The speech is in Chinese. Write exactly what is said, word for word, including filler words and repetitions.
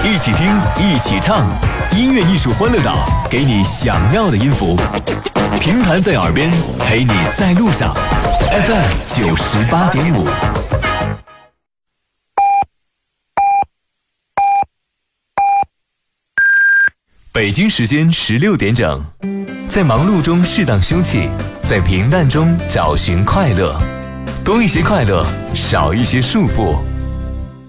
一起听，一起唱，音乐艺术欢乐岛，给你想要的音符。平弹在耳边，陪你在路上。F M 九十八点五。北京时间十六点整，在忙碌中适当休憩，在平淡中找寻快乐，多一些快乐，少一些束缚。